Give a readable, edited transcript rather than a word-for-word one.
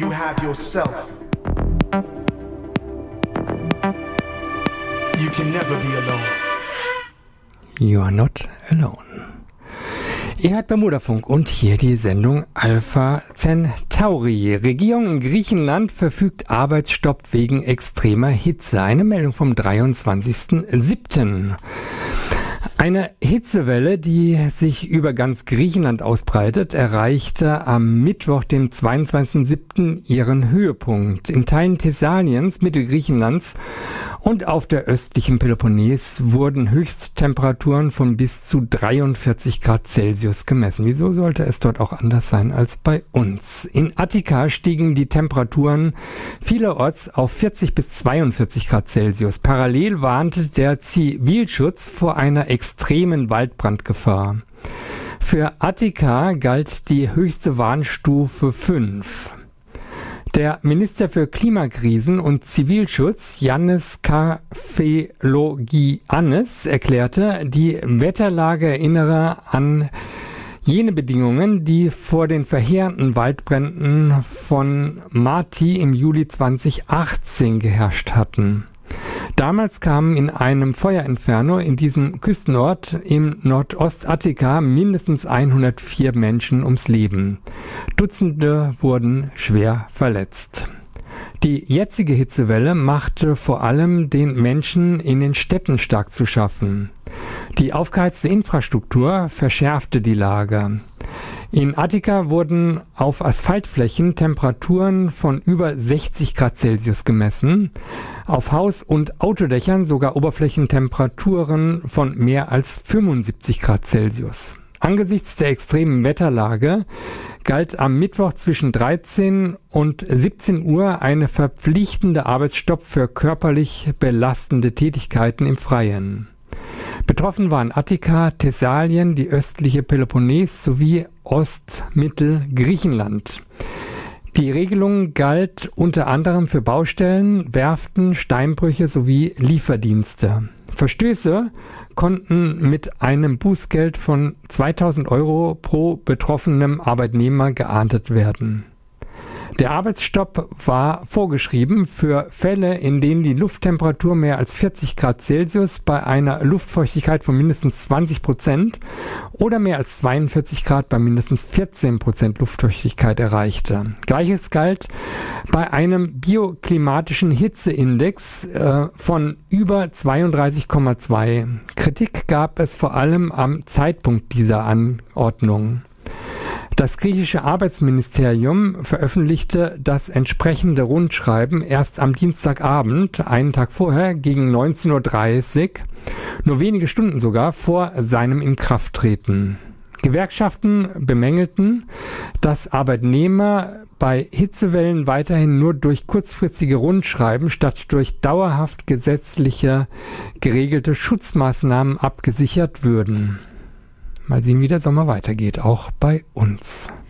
you have yourself, you can never be alone. You are not alone. Ihr hört Bermudafunk und hier die Sendung Alpha Centauri. Regierung in Griechenland verfügt Arbeitsstopp wegen extremer Hitze. Eine Meldung vom 23.07. Eine Hitzewelle, die sich über ganz Griechenland ausbreitet, erreichte am Mittwoch, dem 22.07. ihren Höhepunkt. In Teilen Thessaliens, Mittelgriechenlands und auf der östlichen Peloponnes wurden Höchsttemperaturen von bis zu 43 Grad Celsius gemessen. Wieso sollte es dort auch anders sein als bei uns? In Attika stiegen die Temperaturen vielerorts auf 40 bis 42 Grad Celsius. Parallel warnte der Zivilschutz vor einer extremen Waldbrandgefahr. Für Attika galt die höchste Warnstufe 5. Der Minister für Klimakrisen und Zivilschutz, Yannis Kefalogiannis, erklärte, die Wetterlage erinnere an jene Bedingungen, die vor den verheerenden Waldbränden von Marti im Juli 2018 geherrscht hatten. Damals kamen in einem Feuerinferno in diesem Küstenort im Nordostattika mindestens 104 Menschen ums Leben. Dutzende wurden schwer verletzt. Die jetzige Hitzewelle machte vor allem den Menschen in den Städten stark zu schaffen. Die aufgeheizte Infrastruktur verschärfte die Lage. In Attika wurden auf Asphaltflächen Temperaturen von über 60 Grad Celsius gemessen, auf Haus- und Autodächern sogar Oberflächentemperaturen von mehr als 75 Grad Celsius. Angesichts der extremen Wetterlage galt am Mittwoch zwischen 13 und 17 Uhr eine verpflichtende Arbeitsstopp für körperlich belastende Tätigkeiten im Freien. Betroffen waren Attika, Thessalien, die östliche Peloponnes sowie Ostmittelgriechenland. Die Regelung galt unter anderem für Baustellen, Werften, Steinbrüche sowie Lieferdienste. Verstöße konnten mit einem Bußgeld von 2.000 Euro pro betroffenem Arbeitnehmer geahndet werden. Der Arbeitsstopp war vorgeschrieben für Fälle, in denen die Lufttemperatur mehr als 40 Grad Celsius bei einer Luftfeuchtigkeit von mindestens 20% oder mehr als 42 Grad bei mindestens 14% Luftfeuchtigkeit erreichte. Gleiches galt bei einem bioklimatischen Hitzeindex von über 32,2. Kritik gab es vor allem am Zeitpunkt dieser Anordnung. Das griechische Arbeitsministerium veröffentlichte das entsprechende Rundschreiben erst am Dienstagabend, einen Tag vorher, gegen 19.30 Uhr, nur wenige Stunden sogar vor seinem Inkrafttreten. Gewerkschaften bemängelten, dass Arbeitnehmer bei Hitzewellen weiterhin nur durch kurzfristige Rundschreiben statt durch dauerhaft gesetzliche geregelte Schutzmaßnahmen abgesichert würden. Mal sehen, wie der Sommer weitergeht, auch bei uns.